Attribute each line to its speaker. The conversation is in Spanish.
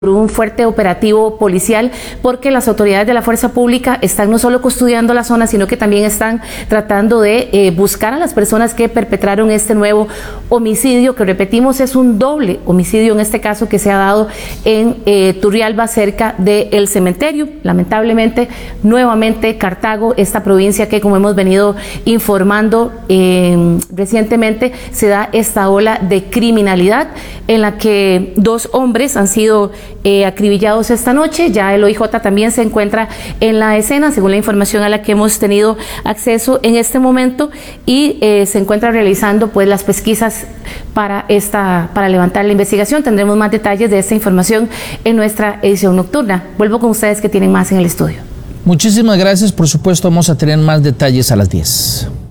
Speaker 1: un fuerte operativo policial, porque las autoridades de la fuerza pública están no solo custodiando la zona, sino que también están tratando de buscar a las personas que perpetraron este nuevo homicidio, que repetimos es un doble homicidio en este caso que se ha dado en Turrialba, cerca del cementerio. Lamentablemente, nuevamente Cartago, esta provincia que, como hemos venido informando recientemente, se da esta ola de criminalidad en la que 2 hombres han sido acribillados esta noche. Ya el OIJ también se encuentra en la escena, según la información a la que hemos tenido acceso en este momento, y se encuentra realizando pues las pesquisas para levantar la investigación. Tendremos más detalles de esta información en nuestra edición nocturna. Vuelvo con ustedes que tienen más en el estudio.
Speaker 2: Muchísimas gracias. Por supuesto, vamos a tener más detalles a las 10.